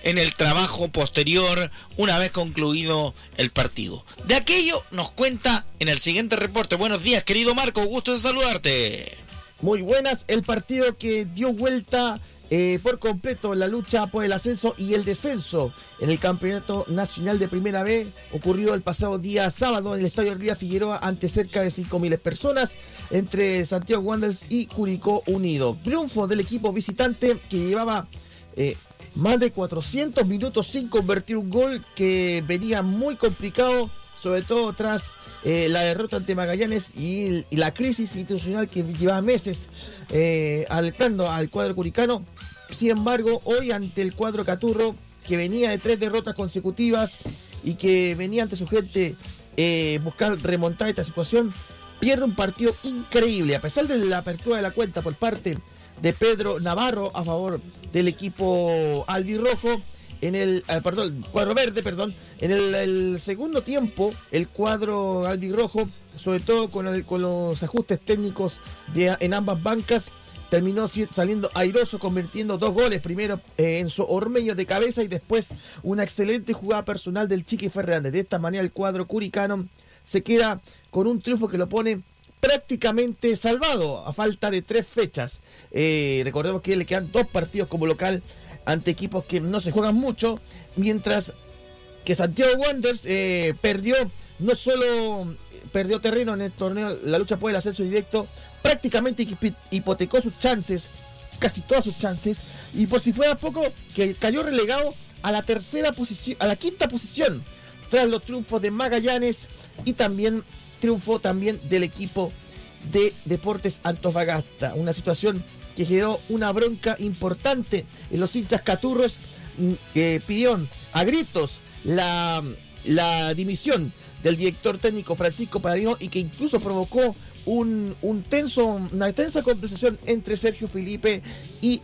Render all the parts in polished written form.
en el trabajo posterior una vez concluido el partido. De aquello nos cuenta en el siguiente reporte. Buenos días, querido Marco, gusto de saludarte. Muy buenas, el partido que dio vuelta por completo la lucha por el ascenso y el descenso en el Campeonato Nacional de Primera B ocurrió el pasado día sábado en el Estadio Ría Figueroa ante cerca de 5.000 personas entre Santiago Wanderers y Curicó Unido. Triunfo del equipo visitante que llevaba más de 400 minutos sin convertir un gol, que venía muy complicado, sobre todo tras la derrota ante Magallanes y la crisis institucional que llevaba meses alertando al cuadro curicano. Sin embargo, hoy ante el cuadro Caturro, que venía de 3 derrotas consecutivas y que venía ante su gente buscar remontar esta situación, pierde un partido increíble, a pesar de la apertura de la cuenta por parte de Pedro Navarro a favor del equipo albirrojo. En el cuadro verde, en el segundo tiempo, el cuadro albirrojo, sobre todo con los ajustes técnicos en ambas bancas, terminó saliendo airoso, convirtiendo 2 goles, primero Enzo Ormeño de cabeza y después una excelente jugada personal del Chiqui Fernández. De esta manera el cuadro curicano se queda con un triunfo que lo pone prácticamente salvado a falta de 3 fechas. Recordemos que le quedan 2 partidos como local ante equipos que no se juegan mucho, mientras que Santiago Wanderers no solo perdió terreno en el torneo, la lucha por el ascenso directo, prácticamente hipotecó sus chances, casi todas sus chances, y por si fuera poco, que cayó relegado a la quinta posición, tras los triunfos de Magallanes y también triunfo del equipo de Deportes Antofagasta. Una situación que generó una bronca importante en los hinchas caturros, que pidieron a gritos la dimisión del director técnico Francisco Paladino, y que incluso provocó una tensa conversación entre Sergio Felipe y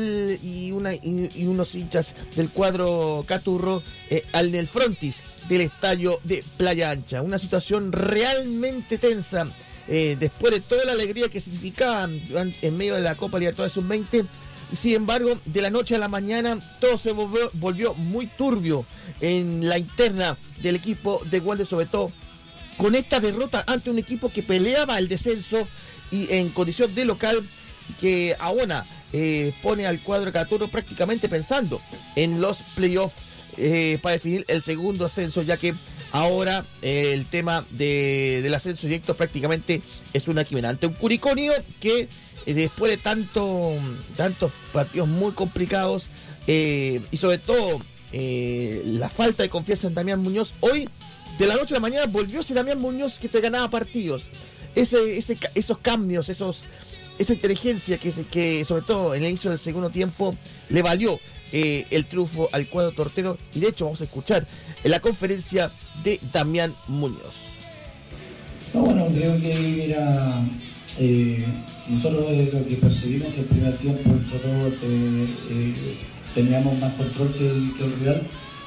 unos hinchas del cuadro caturro en el frontis del estadio de Playa Ancha. Una situación realmente tensa, después de toda la alegría que significaba en medio de la Copa Libertadores Sub-20. Sin embargo, de la noche a la mañana todo se volvió muy turbio en la interna del equipo de Wanderers, sobre todo con esta derrota ante un equipo que peleaba el descenso y en condición de local, que abona pone al cuadro Caturro prácticamente pensando en los playoffs para definir el segundo ascenso, ya que ahora el tema del ascenso directo prácticamente es una quimera ante un Curicó Unido que después de tantos partidos muy complicados y sobre todo la falta de confianza en Damián Muñoz, hoy de la noche a la mañana volvió ese Damián Muñoz que te ganaba partidos. Esos cambios, esa inteligencia que sobre todo en el inicio del segundo tiempo le valió el triunfo al cuadro tortero. Y de hecho vamos a escuchar en la conferencia de Damián Muñoz. Bueno, creo que era nosotros lo que percibimos que el primer tiempo nosotros teníamos más control que el Real.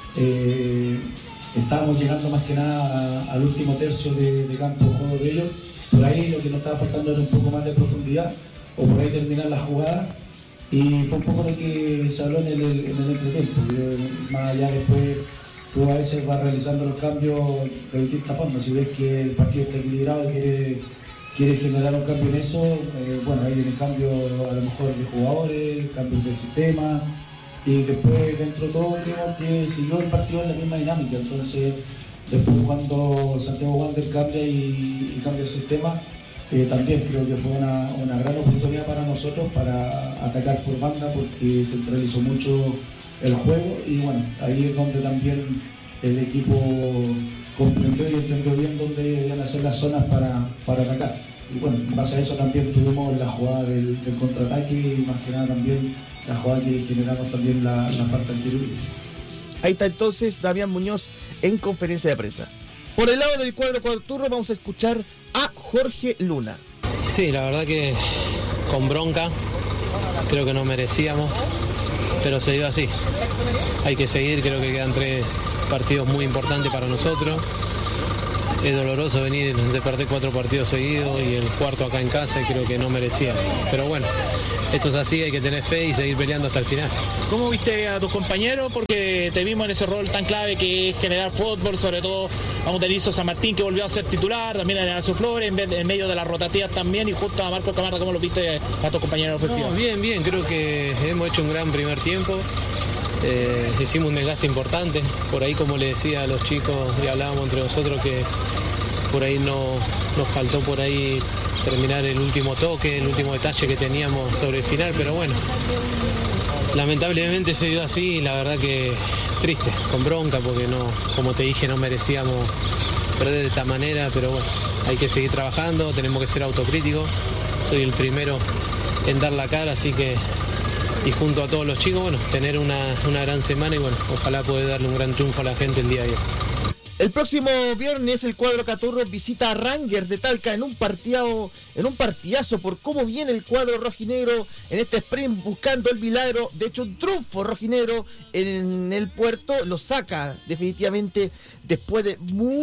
Estábamos llegando más que nada al último tercio de campo juego de ellos. Por ahí lo que nos estaba faltando era un poco más de profundidad, o por ahí terminar la jugada, y fue un poco lo que se habló en el entretiempo. Más allá después tú a veces vas realizando los cambios de distintas formas. Si ves que el partido está equilibrado y quiere generar un cambio en eso, bueno, ahí viene cambio a lo mejor de jugadores, cambios del sistema, y después dentro de todo creo que siguió el partido en la misma dinámica. Entonces después cuando Santiago Wanderers cambia y cambia el sistema, también creo que fue una gran oportunidad para nosotros para atacar por banda, porque centralizó mucho el juego, y bueno, ahí es donde también el equipo comprendió y entendió bien dónde debían hacer las zonas para atacar. Y bueno, en base a eso también tuvimos la jugada del contraataque, y más que nada también la jugada que generamos también la falta del tiro. Ahí está entonces Damián Muñoz en conferencia de prensa. Por el lado del cuadro Caturro vamos a escuchar a Jorge Luna. Sí, la verdad que con bronca, creo que no merecíamos, pero se dio así. Hay que seguir, creo que quedan 3 partidos muy importantes para nosotros. es doloroso venir de perder 4 partidos seguidos y el cuarto acá en casa y creo que no merecía. Pero bueno, esto es así, hay que tener fe y seguir peleando hasta el final. ¿Cómo viste a tus compañeros? Porque te vimos en ese rol tan clave que es generar fútbol, sobre todo a un Terizo San Martín que volvió a ser titular, también a Ignacio Flores, en medio de las rotativas también, y justo a Marco Camarda. ¿Cómo lo viste a tus compañeros ofensivos? No, bien, creo que hemos hecho un gran primer tiempo. Hicimos un desgaste importante, por ahí como le decía a los chicos y hablábamos entre nosotros que por ahí nos faltó por ahí terminar el último toque, el último detalle que teníamos sobre el final, pero bueno, lamentablemente se dio así y la verdad que triste, con bronca porque no, como te dije, no merecíamos perder de esta manera, pero bueno, hay que seguir trabajando, tenemos que ser autocríticos, soy el primero en dar la cara, así que y junto a todos los chicos, bueno, tener una gran semana y bueno, ojalá poder darle un gran triunfo a la gente el día de hoy. El próximo viernes el cuadro Caturro visita a Rangers de Talca en un partidazo por cómo viene el cuadro rojinegro en este sprint buscando el milagro. De hecho, un triunfo rojinegro en el puerto lo saca definitivamente después de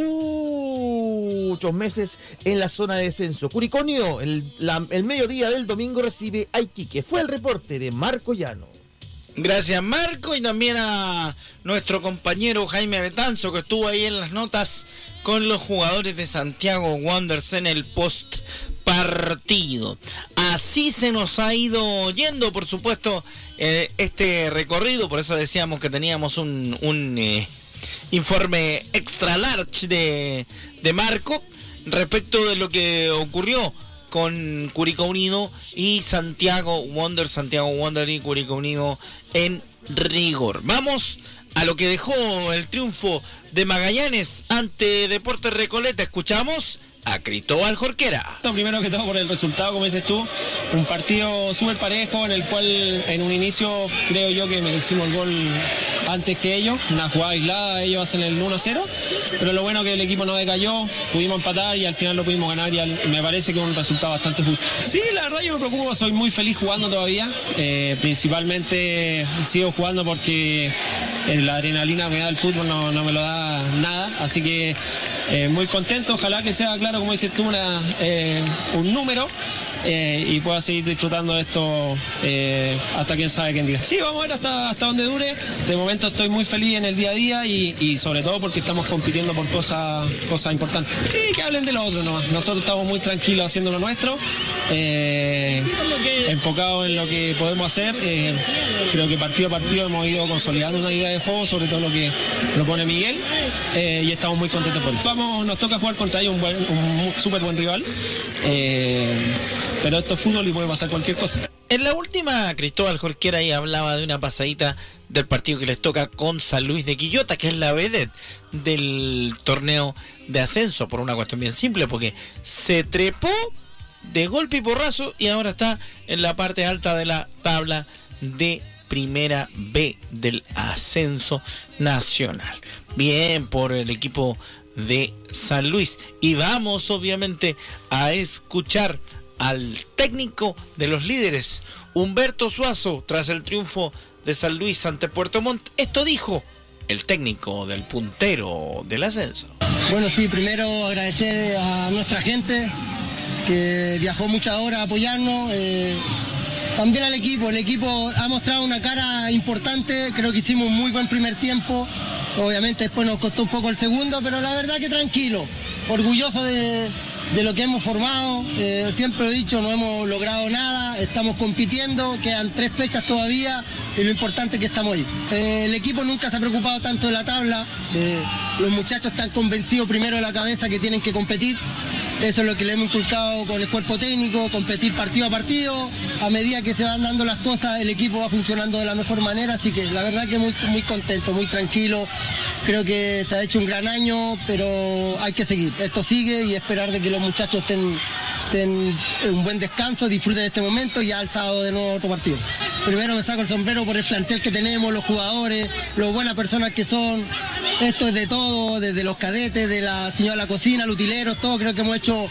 muchos meses en la zona de descenso. Curicó Unido, el mediodía del domingo recibe a Iquique. Fue el reporte de Marco Llano. Gracias, Marco, y también a nuestro compañero Jaime Betanzo, que estuvo ahí en las notas con los jugadores de Santiago Wanderers en el post partido. Así se nos ha ido yendo, por supuesto, este recorrido. Por eso decíamos que teníamos un informe extra large de Marco respecto de lo que ocurrió con Curicó Unido y Santiago Wanderers y Curicó Unido en rigor. Vamos a lo que dejó el triunfo de Magallanes ante Deportes Recoleta. Escuchamos a Cristóbal Jorquera. Primero que todo por el resultado, como dices tú, un partido súper parejo en el cual en un inicio creo yo que merecimos el gol antes que ellos, una jugada aislada, ellos hacen el 1-0, pero lo bueno que el equipo no decayó, pudimos empatar y al final lo pudimos ganar y me parece que es un resultado bastante justo. Sí, la verdad yo me preocupo, soy muy feliz jugando todavía, principalmente sigo jugando porque la adrenalina que me da el fútbol no me lo da nada, así que muy contento, ojalá que sea claro, como dices tú, un número y pueda seguir disfrutando de esto hasta quién sabe quién diga. Sí, vamos a ver hasta donde dure. De momento estoy muy feliz en el día a día y sobre todo porque estamos compitiendo por cosas importantes. Sí, que hablen de lo otro nomás. Nosotros estamos muy tranquilos haciendo lo nuestro, enfocados en lo que podemos hacer. Creo que partido a partido hemos ido consolidando una idea de juego, sobre todo lo que propone Miguel, y estamos muy contentos por eso. Nos toca jugar contra ellos un súper buen rival, pero esto es fútbol y puede pasar cualquier cosa. En la última, Cristóbal Jorquera ahí hablaba de una pasadita del partido que les toca con San Luis de Quillota, que es la vedette del torneo de ascenso, por una cuestión bien simple, porque se trepó de golpe y porrazo y ahora está en la parte alta de la tabla de Primera B del ascenso nacional. Bien por el equipo de San Luis. Y vamos obviamente a escuchar al técnico de los líderes, Humberto Suazo, tras el triunfo de San Luis ante Puerto Montt. Esto dijo el técnico del puntero del ascenso. Bueno, sí, primero agradecer a nuestra gente que viajó muchas horas a apoyarnos, también al equipo. El equipo ha mostrado una cara importante, creo que hicimos un muy buen primer tiempo. Obviamente después nos costó un poco el segundo, pero la verdad que tranquilo, orgulloso de lo que hemos formado. Siempre he dicho, no hemos logrado nada, estamos compitiendo, quedan 3 fechas todavía y lo importante es que estamos ahí. El equipo nunca se ha preocupado tanto de la tabla, los muchachos están convencidos primero de la cabeza que tienen que competir. Eso es lo que le hemos inculcado con el cuerpo técnico, competir partido a partido. A medida que se van dando las cosas, el equipo va funcionando de la mejor manera, así que la verdad que muy, muy contento, muy tranquilo. Creo que se ha hecho un gran año, pero hay que seguir. Esto sigue y esperar de que los muchachos estén un buen descanso, disfruten este momento y ya el sábado de nuevo otro partido. Primero me saco el sombrero por el plantel que tenemos, los jugadores, lo buenas personas que son. Esto es de todo, desde los cadetes, de la señora de la cocina, los utileros, todo. Creo que hemos hecho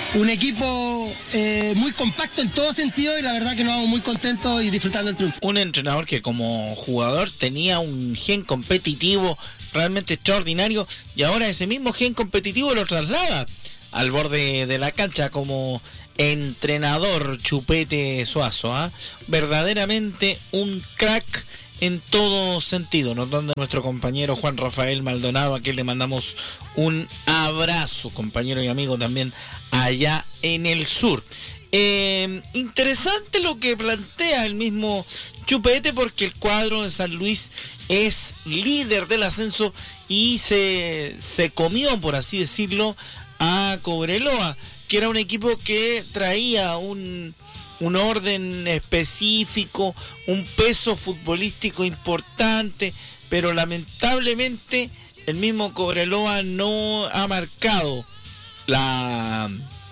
un equipo muy compacto en todo sentido y la verdad que nos vamos muy contentos y disfrutando el triunfo. Un entrenador que como jugador tenía un gen competitivo realmente extraordinario y ahora ese mismo gen competitivo lo traslada al borde de la cancha como entrenador. Chupete Suazo, verdaderamente un crack en todo sentido, notando a nuestro compañero Juan Rafael Maldonado, a quien le mandamos un abrazo, compañero y amigo también allá en el sur. Interesante lo que plantea el mismo Chupete, porque el cuadro de San Luis es líder del ascenso y se comió, por así decirlo, a Cobreloa, que era un equipo que traía un orden específico, un peso futbolístico importante, pero lamentablemente el mismo Cobreloa no ha marcado la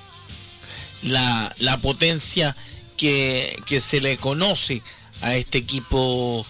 potencia que se le conoce a este equipo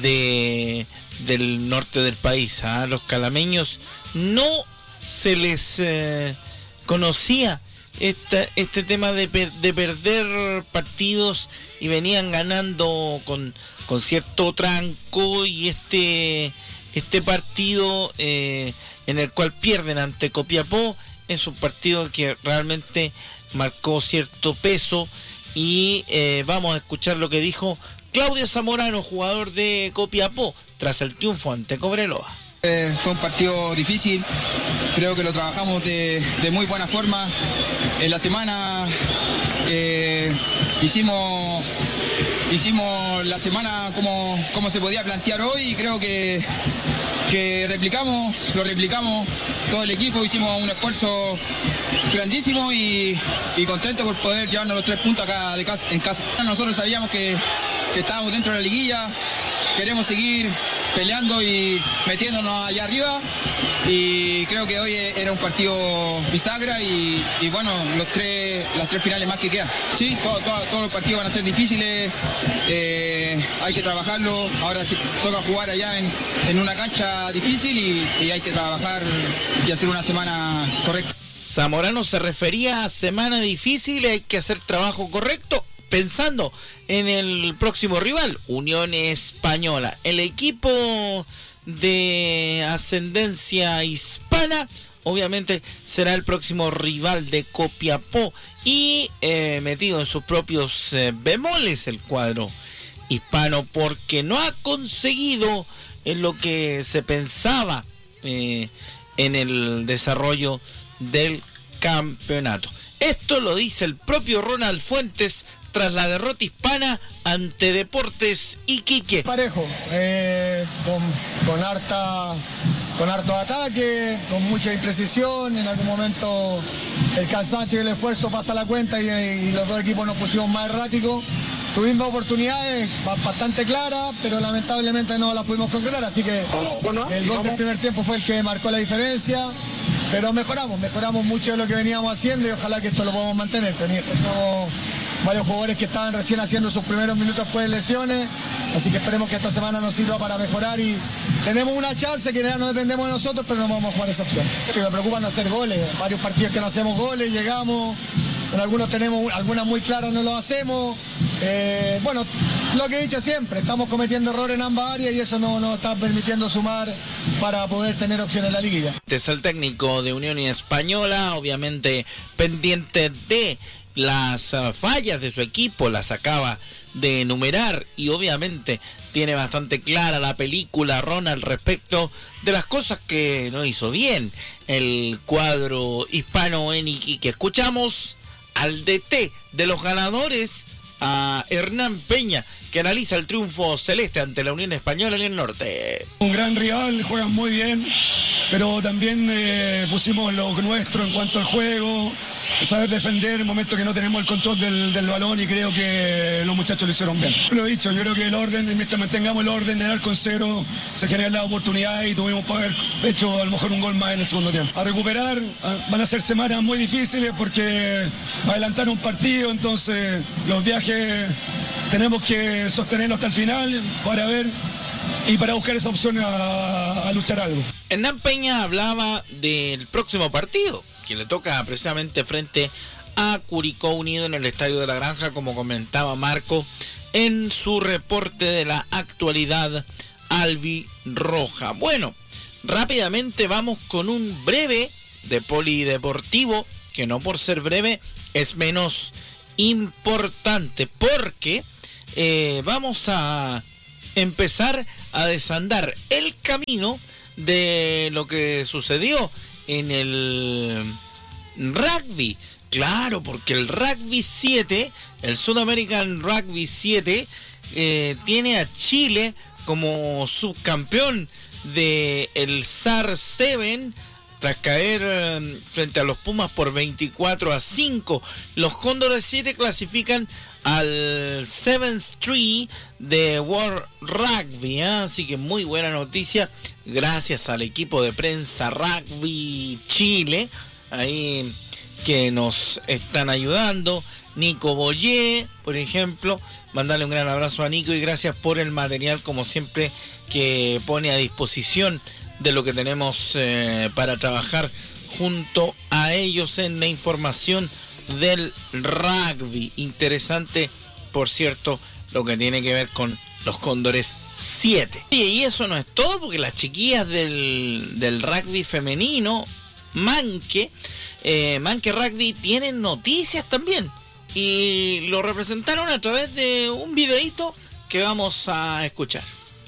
del norte del país. A los calameños no se les conocía este tema de perder partidos y venían ganando con cierto tranco, y este partido en el cual pierden ante Copiapó es un partido que realmente marcó cierto peso y vamos a escuchar lo que dijo Claudio Zamorano, jugador de Copiapó, tras el triunfo ante Cobreloa. Fue un partido difícil, creo que lo trabajamos de muy buena forma. En la semana hicimos la semana como se podía plantear hoy, y creo que lo replicamos todo el equipo, hicimos un esfuerzo grandísimo y contento por poder llevarnos los 3 puntos acá en casa. Nosotros sabíamos que estábamos dentro de la liguilla, queremos seguir peleando y metiéndonos allá arriba, y creo que hoy era un partido bisagra y bueno, las tres finales más que quedan. Sí, todos los partidos van a ser difíciles, hay que trabajarlo. Ahora sí toca jugar allá en una cancha difícil y hay que trabajar y hacer una semana correcta. Zamorano se refería a semana difícil, hay que hacer trabajo correcto, pensando en el próximo rival, Unión Española. El equipo de ascendencia hispana obviamente será el próximo rival de Copiapó, y metido en sus propios bemoles el cuadro hispano, porque no ha conseguido en lo que se pensaba en el desarrollo del campeonato. Esto lo dice el propio Ronald Fuentes tras la derrota hispana ante Deportes Iquique. Parejo, con harto ataque, con mucha imprecisión. En algún momento el cansancio y el esfuerzo pasa la cuenta y los dos equipos nos pusimos más erráticos. Tuvimos oportunidades bastante claras, pero lamentablemente no las pudimos concretar, así que el gol del primer tiempo fue el que marcó la diferencia. Pero mejoramos mucho de lo que veníamos haciendo y ojalá que esto lo podamos mantener. Teníamos varios jugadores que estaban recién haciendo sus primeros minutos después de lesiones, así que esperemos que esta semana nos sirva para mejorar, y tenemos una chance que ya no dependemos de nosotros, pero no vamos a jugar esa opción. Que me preocupa no hacer goles, varios partidos que no hacemos goles, llegamos, en algunos tenemos algunas muy claras, no lo hacemos. Bueno, lo que he dicho siempre, estamos cometiendo errores en ambas áreas y eso no nos está permitiendo sumar para poder tener opciones en la liguilla. Es el técnico de Unión Española, obviamente pendiente de las fallas de su equipo, las acaba de enumerar, y obviamente tiene bastante clara la película Ronald respecto de las cosas que no hizo bien el cuadro hispano en Iquique. Escuchamos al DT de los ganadores, a Hernán Peña, que analiza el triunfo celeste ante la Unión Española en el norte. Un gran rival, juegan muy bien, pero también pusimos lo nuestro en cuanto al juego, saber defender en el momento que no tenemos el control del balón, y creo que los muchachos lo hicieron bien. Lo he dicho, yo creo que el orden, mientras mantengamos el orden, el arco en cero, se generan las oportunidades y tuvimos para haber hecho a lo mejor un gol más en el segundo tiempo. A recuperar, van a ser semanas muy difíciles porque adelantar un partido, entonces los viajes tenemos que sostenerlo hasta el final para ver y para buscar esa opción a luchar algo. Hernán Peña hablaba del próximo partido, que le toca precisamente frente a Curicó Unido en el Estadio de la Granja, como comentaba Marco en su reporte de la actualidad albirroja. Bueno, rápidamente vamos con un breve de polideportivo, que no por ser breve es menos importante, porque vamos a empezar a desandar el camino de lo que sucedió en el rugby. Claro, porque el Rugby 7, el Sudamerican Rugby 7, tiene a Chile como subcampeón del SAR 7 tras caer frente a los Pumas por 24-5. Los Cóndores 7 clasifican al 7th de World Rugby, así que muy buena noticia, gracias al equipo de prensa Rugby Chile, ahí que nos están ayudando. Nico Boyé, por ejemplo, mandarle un gran abrazo a Nico y gracias por el material, como siempre, que pone a disposición de lo que tenemos para trabajar junto a ellos en la información del rugby. Interesante, por cierto, lo que tiene que ver con los Cóndores 7. Y eso no es todo, porque las chiquillas del rugby femenino, Manque Rugby, tienen noticias también. Y lo representaron a través de un videíto que vamos a escuchar.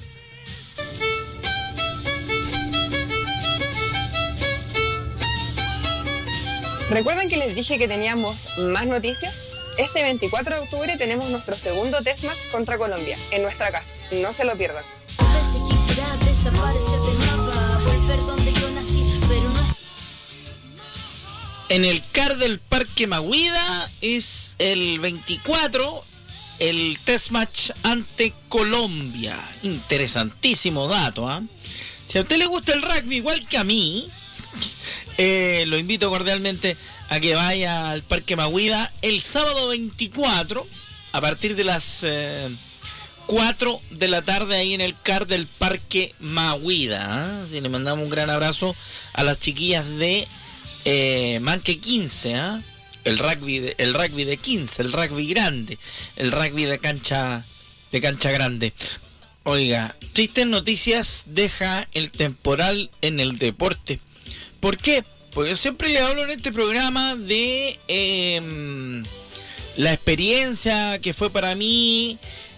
¿Recuerdan que les dije que teníamos más noticias? Este 24 de octubre tenemos nuestro segundo test match contra Colombia, en nuestra casa. No se lo pierdan. A veces quisiera desaparecer del mapa, volver donde yo nací, pero no. En el CAR del Parque Mahuida es el 24, el test match ante Colombia. Interesantísimo dato, ¿eh? Si a usted le gusta el rugby igual que a mí, lo invito cordialmente a que vaya al Parque Mahuida el sábado 24 a partir de las 4 de la tarde ahí en el CAR del Parque Mahuida. Así le mandamos un gran abrazo a las chiquillas de Manque 15, el rugby de 15, el rugby grande, el rugby de cancha grande. Oiga, tristes noticias deja el temporal en el deporte. ¿Por qué? Porque yo siempre le hablo en este programa de la experiencia que fue para mí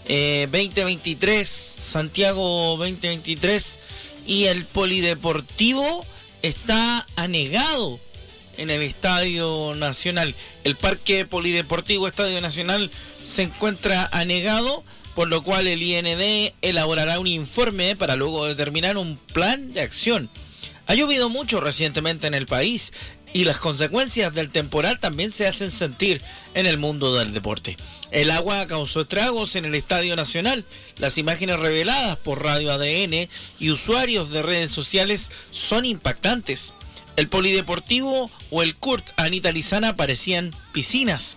2023, Santiago 2023, y el polideportivo está anegado en el Estadio Nacional. El Parque Polideportivo Estadio Nacional se encuentra anegado, por lo cual el IND elaborará un informe para luego determinar un plan de acción. Ha llovido mucho recientemente en el país y las consecuencias del temporal también se hacen sentir en el mundo del deporte. El agua causó estragos en el Estadio Nacional. Las imágenes reveladas por Radio ADN y usuarios de redes sociales son impactantes. El polideportivo o el CURT Anita Lizana parecían piscinas.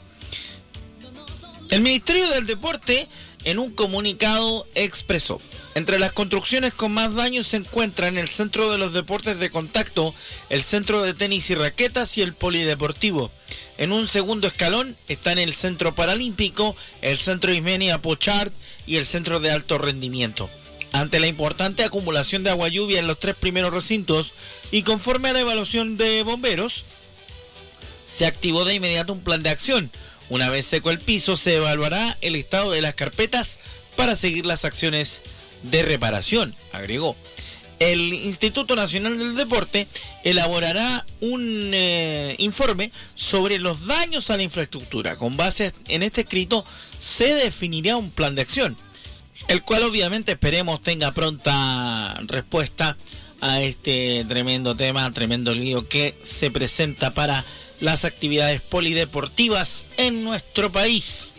El Ministerio del Deporte en un comunicado expresó: entre las construcciones con más daños se encuentran el Centro de los Deportes de Contacto, el Centro de Tenis y Raquetas y el Polideportivo. En un segundo escalón están el Centro Paralímpico, el Centro Ismenia Pochard y el Centro de Alto Rendimiento. Ante la importante acumulación de agua lluvia en los tres primeros recintos y conforme a la evaluación de bomberos, se activó de inmediato un plan de acción. Una vez seco el piso, se evaluará el estado de las carpetas para seguir las acciones de reparación, agregó. El Instituto Nacional del Deporte elaborará un informe sobre los daños a la infraestructura. Con base en este escrito se definirá un plan de acción, el cual obviamente esperemos tenga pronta respuesta a este tremendo tema, tremendo lío que se presenta para las actividades polideportivas en nuestro país.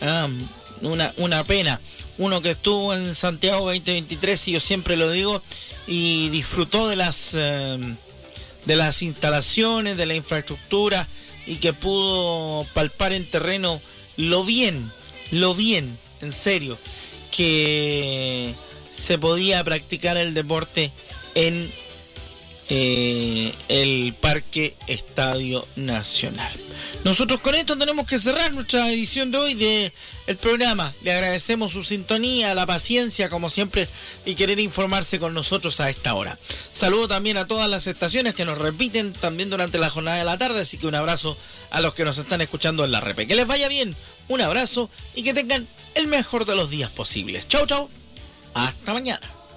Una pena. Uno que estuvo en Santiago 2023, y yo siempre lo digo, y disfrutó de las instalaciones, de la infraestructura, y que pudo palpar en terreno lo bien, en serio, que se podía practicar el deporte en el Parque Estadio Nacional. Nosotros con esto tenemos que cerrar nuestra edición de hoy del programa. Le agradecemos su sintonía, la paciencia como siempre y querer informarse con nosotros a esta hora. Saludo también a todas las estaciones que nos repiten también durante la jornada de la tarde, así que un abrazo a los que nos están escuchando en la repe. Que les vaya bien, un abrazo y que tengan el mejor de los días posibles. Chau, chau, hasta mañana.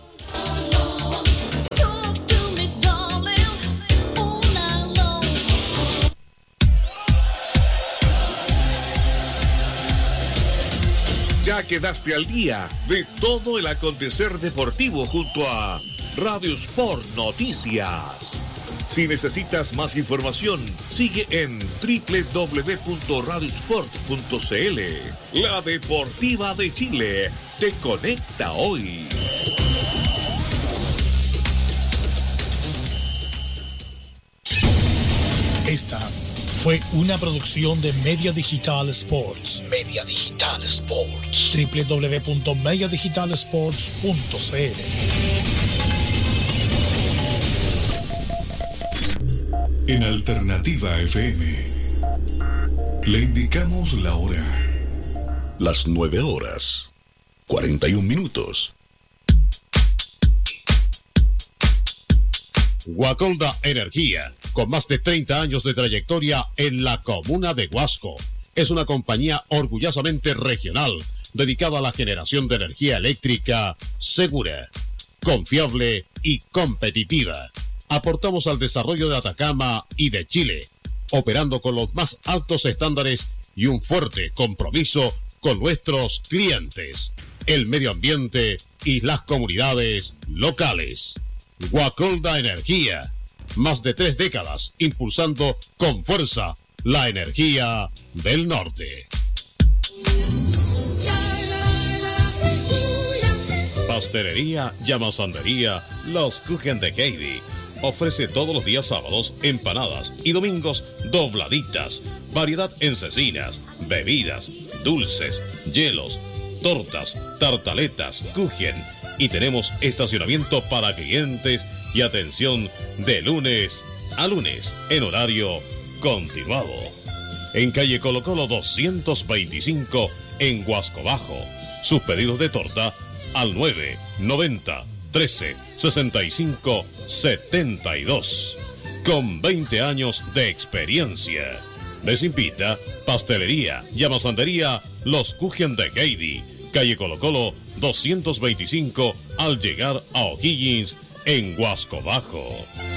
Ya quedaste al día de todo el acontecer deportivo junto a Radio Sport Noticias. Si necesitas más información, sigue en www.radiosport.cl. La Deportiva de Chile te conecta hoy. Esta fue una producción de Media Digital Sports. Media Digital Sports. www.mediadigitalsports.cl. En Alternativa FM le indicamos la hora. Las 9:41. Guacolda Energía, con más de 30 años de trayectoria en la comuna de Huasco. Es una compañía orgullosamente regional, dedicada a la generación de energía eléctrica segura, confiable y competitiva. Aportamos al desarrollo de Atacama y de Chile, operando con los más altos estándares y un fuerte compromiso con nuestros clientes, el medio ambiente y las comunidades locales. Guacolda Energía, más de 3 décadas impulsando con fuerza la energía del norte. Pastelería y amasandería Los Kuchen de Heidi ofrece todos los días sábados empanadas y domingos dobladitas, variedad en cecinas, bebidas, dulces, hielos, tortas, tartaletas, kuchen, y tenemos estacionamiento para clientes y atención de lunes a lunes en horario continuado. En calle Colo Colo 225 en Huasco Bajo. Sus pedidos de torta al 990 13 65 72. Con 20 años de experiencia. Les invita Pastelería y Amasandería Los Kuchen de Heidi, calle Colo Colo 225 al llegar a O'Higgins en Huasco Bajo.